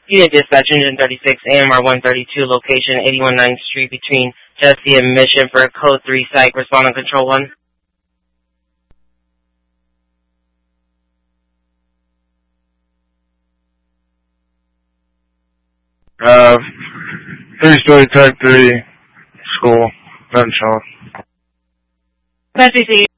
Unit Dispatch 136, AMR 132, location 81 9th Street between Jesse and Mission for Code 3 site. Respond on Control 1. Three-story type 3 school, gunshot. Dispatch